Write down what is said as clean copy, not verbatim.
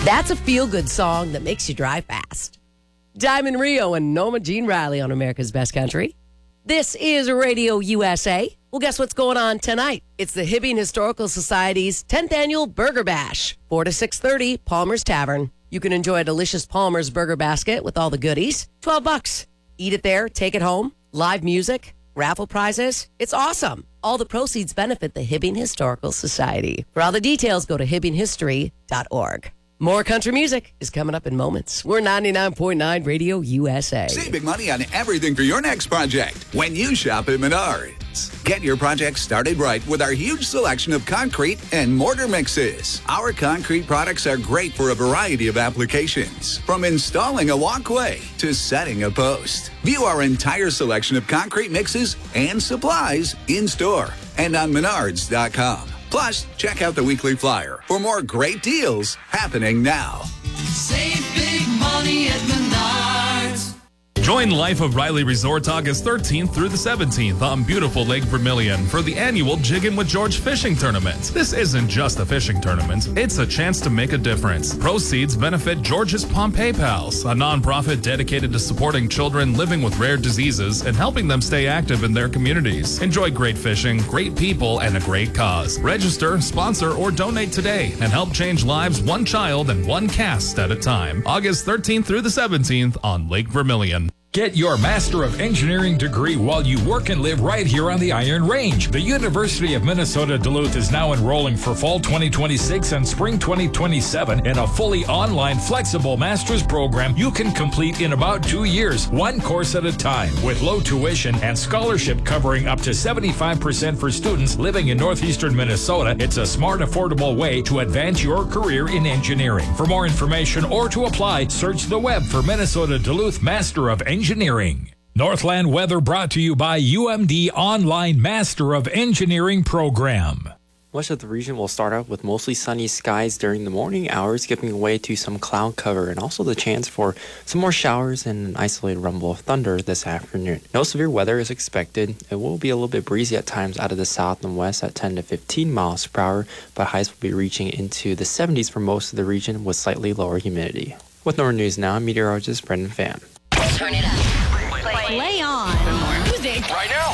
That's a feel-good song that makes you drive fast. Diamond Rio and Norma Jean Riley on America's Best Country. This is Radio USA. Well, guess what's going on tonight? It's the Hibbing Historical Society's 10th Annual Burger Bash, 4 to 6:30, Palmer's Tavern. You can enjoy a delicious Palmer's Burger Basket with all the goodies. $12. Eat it there, take it home. Live music, raffle prizes. It's awesome. All the proceeds benefit the Hibbing Historical Society. For all the details, go to hibbinghistory.org. More country music is coming up in moments. We're 99.9 Radio USA. Save big money on everything for your next project when you shop at Menards. Get your project started right with our huge selection of concrete and mortar mixes. Our concrete products are great for a variety of applications, from installing a walkway to setting a post. View our entire selection of concrete mixes and supplies in store and on Menards.com. Plus, check out the weekly flyer for more great deals happening now. Save big money at Menards. Join Life of Riley Resort August 13th through the 17th on beautiful Lake Vermilion for the annual Jiggin' with George fishing tournament. This isn't just a fishing tournament, it's a chance to make a difference. Proceeds benefit George's Pompeii Pals, a nonprofit dedicated to supporting children living with rare diseases and helping them stay active in their communities. Enjoy great fishing, great people, and a great cause. Register, sponsor, or donate today and help change lives one child and one cast at a time. August 13th through the 17th on Lake Vermilion. Get your Master of Engineering degree while you work and live right here on the Iron Range. The University of Minnesota Duluth is now enrolling for fall 2026 and spring 2027 in a fully online flexible master's program you can complete in about 2 years, one course at a time, with low tuition and scholarship covering up to 75% for students living in northeastern Minnesota. It's a smart, affordable way to advance your career in engineering. For more information or to apply, search the web for Minnesota Duluth Master of Engineering. Northland weather brought to you by UMD Online Master of Engineering Program. Much of the region will start out with mostly sunny skies during the morning hours, giving way to some cloud cover and also the chance for some more showers and an isolated rumble of thunder this afternoon. No severe weather is expected. It will be a little bit breezy at times out of the south and west at 10 to 15 miles per hour, but highs will be reaching into the 70s for most of the region with slightly lower humidity. With Northern News Now, I'm meteorologist Brendan Pham. Turn it up. Play on. Music. Right now.